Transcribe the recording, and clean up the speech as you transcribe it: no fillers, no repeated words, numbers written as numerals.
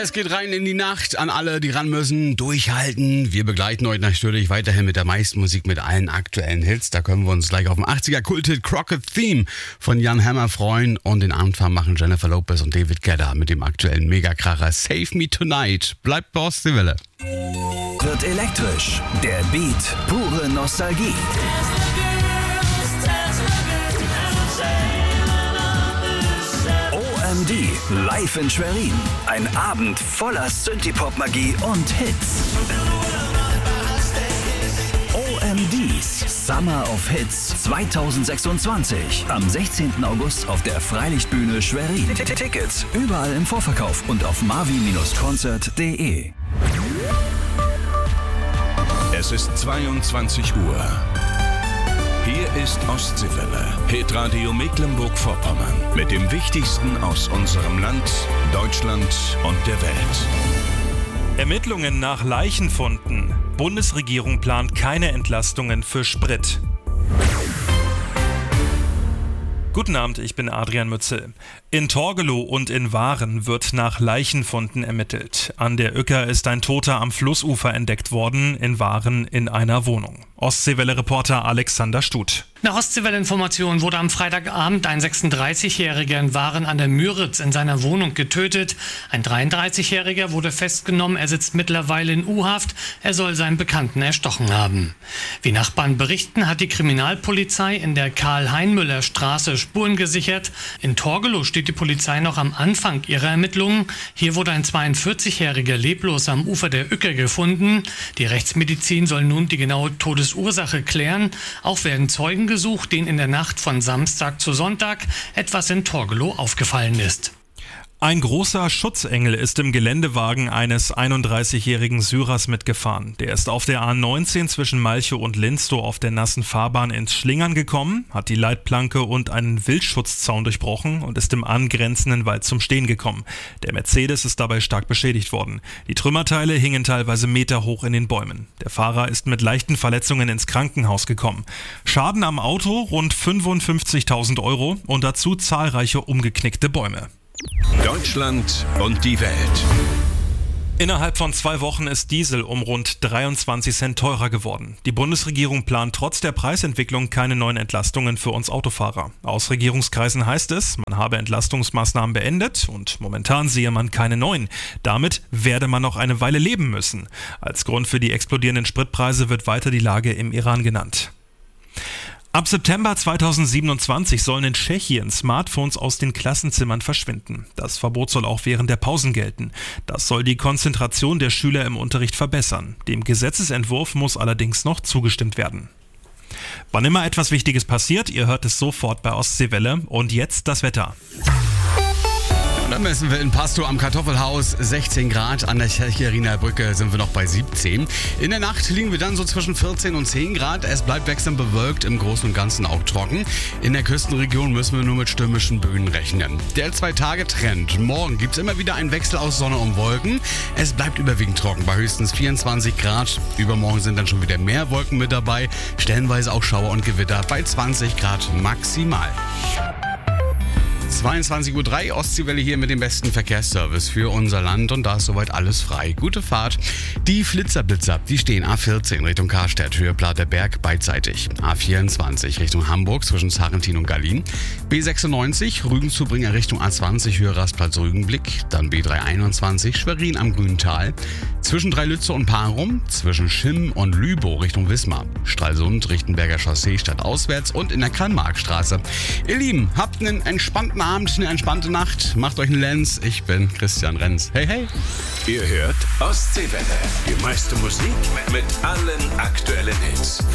Es geht rein in die Nacht. An alle, die ran müssen, durchhalten. Wir begleiten euch natürlich weiterhin mit der meisten Musik, mit allen aktuellen Hits. Da können wir uns gleich auf dem 80er Kulthit Crockett Theme von Jan Hammer freuen. Und den Abendfahren machen Jennifer Lopez und David Guetta mit dem aktuellen Megakracher Save Me Tonight. Bleibt bei Ostseewelle. Wird elektrisch. Der Beat, pure Nostalgie. OMD live in Schwerin. Ein Abend voller Synthie-Pop-Magie und Hits. OMDs Summer of Hits 2026. Am 16. August auf der Freilichtbühne Schwerin. Tickets überall im Vorverkauf und auf marvi-concert.de. Es ist 22 Uhr. Hier ist Ostseewelle, Hitradio Mecklenburg-Vorpommern. Mit dem Wichtigsten aus unserem Land, Deutschland und der Welt. Ermittlungen nach Leichenfunden. Bundesregierung plant keine Entlastungen für Sprit. Guten Abend, ich bin Adrian Mützel. In Torgelow und in Waren wird nach Leichenfunden ermittelt. An der Uecker ist ein Toter am Flussufer entdeckt worden, in Waren in einer Wohnung. Ostseewelle-Reporter Alexander Stut. Nach Ostseewelle-Informationen wurde am Freitagabend ein 36-Jähriger in Waren an der Müritz in seiner Wohnung getötet. Ein 33-Jähriger wurde festgenommen, er sitzt mittlerweile in U-Haft. Er soll seinen Bekannten erstochen haben. Wie Nachbarn berichten, hat die Kriminalpolizei in der Karl-Heinmüller-Straße Spuren gesichert. In Torgelow steht die Polizei noch am Anfang ihrer Ermittlungen. Hier wurde ein 42-Jähriger leblos am Ufer der Uecker gefunden. Die Rechtsmedizin soll nun die genaue Todesursache klären. Auch werden Zeugen gesucht, denen in der Nacht von Samstag zu Sonntag etwas in Torgelow aufgefallen ist. Ein großer Schutzengel ist im Geländewagen eines 31-jährigen Syrers mitgefahren. Der ist auf der A19 zwischen Malchow und Linstow auf der nassen Fahrbahn ins Schlingern gekommen, hat die Leitplanke und einen Wildschutzzaun durchbrochen und ist im angrenzenden Wald zum Stehen gekommen. Der Mercedes ist dabei stark beschädigt worden. Die Trümmerteile hingen teilweise meterhoch in den Bäumen. Der Fahrer ist mit leichten Verletzungen ins Krankenhaus gekommen. Schaden am Auto rund 55.000 € und dazu zahlreiche umgeknickte Bäume. Deutschland und die Welt. Innerhalb von 2 Wochen ist Diesel um rund 23 Cent teurer geworden. Die Bundesregierung plant trotz der Preisentwicklung keine neuen Entlastungen für uns Autofahrer. Aus Regierungskreisen heißt es, man habe Entlastungsmaßnahmen beendet und momentan sehe man keine neuen. Damit werde man noch eine Weile leben müssen. Als Grund für die explodierenden Spritpreise wird weiter die Lage im Iran genannt. Ab September 2027 sollen in Tschechien Smartphones aus den Klassenzimmern verschwinden. Das Verbot soll auch während der Pausen gelten. Das soll die Konzentration der Schüler im Unterricht verbessern. Dem Gesetzesentwurf muss allerdings noch zugestimmt werden. Wann immer etwas Wichtiges passiert, ihr hört es sofort bei Ostseewelle. Und jetzt das Wetter. Dann messen wir in Pastow am Kartoffelhaus 16 Grad. An der Tschechiner Brücke sind wir noch bei 17. In der Nacht liegen wir dann so zwischen 14 und 10 Grad. Es bleibt wechselnd bewölkt, im Großen und Ganzen auch trocken. In der Küstenregion müssen wir nur mit stürmischen Böen rechnen. Der 2-Tage-Trend. Morgen gibt es immer wieder einen Wechsel aus Sonne und Wolken. Es bleibt überwiegend trocken bei höchstens 24 Grad. Übermorgen sind dann schon wieder mehr Wolken mit dabei. Stellenweise auch Schauer und Gewitter bei 20 Grad maximal. 22.03 Uhr, Ostseewelle hier mit dem besten Verkehrsservice für unser Land und da ist soweit alles frei. Gute Fahrt. Die Flitzer-Blitzer, die stehen A14 Richtung Karstadt, Höhe Platerberg beidseitig. A24 Richtung Hamburg zwischen Sarrentin und Gallien. B96 Rügen-Zubringer Richtung A20 Höhe Rastplatz Rügenblick. Dann B321 Schwerin am Grüntal. Zwischen Dreilütze und Parum. Zwischen Schimm und Lübow Richtung Wismar. Stralsund, Richtenberger Chaussee stadtauswärts und in der Karl-Marx-Straße. Ihr Lieben, habt einen entspannten Abend, eine entspannte Nacht. Macht euch einen Lenz. Ich bin Christian Renz. Hey, hey. Ihr hört Ostseewelle. Die meiste Musik mit allen aktuellen Hits.